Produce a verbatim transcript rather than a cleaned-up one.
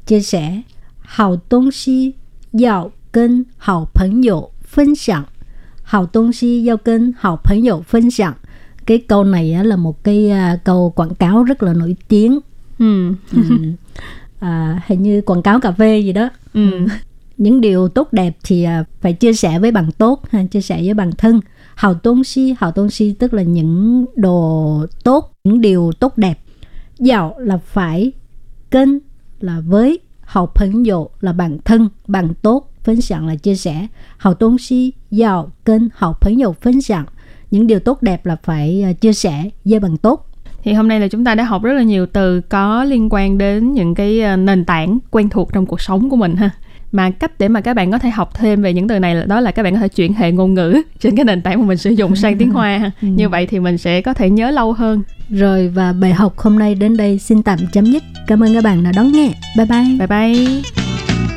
chia sẻ. Hảo东西要跟好朋友分享. Hảo东西要跟好朋友分享. Cái câu này á, là một cái uh, câu quảng cáo rất là nổi tiếng. Ừ. ừ. À, hình như quảng cáo cà phê gì đó. Ừ. Những điều tốt đẹp thì uh, phải chia sẻ với bạn tốt, ha, chia sẻ với bạn thân. Hảo东西, hảo东西tức là những đồ tốt, những điều tốt đẹp. Dạo là phải, kênh là với, hảo 朋友 là bạn thân, bạn tốt, phân享là chia sẻ. Hảo 东西要跟好朋友分享. Những điều tốt đẹp là phải uh, chia sẻ với bạn tốt. Thì hôm nay là chúng ta đã học rất là nhiều từ có liên quan đến những cái nền tảng quen thuộc trong cuộc sống của mình ha. Mà cách để mà các bạn có thể học thêm về những từ này là đó là các bạn có thể chuyển hệ ngôn ngữ trên cái nền tảng mà mình sử dụng sang tiếng Hoa ha. Ừ. Như vậy thì mình sẽ có thể nhớ lâu hơn. Rồi, và bài học hôm nay đến đây xin tạm chấm dứt. Cảm ơn các bạn đã đón nghe. Bye bye. Bye bye.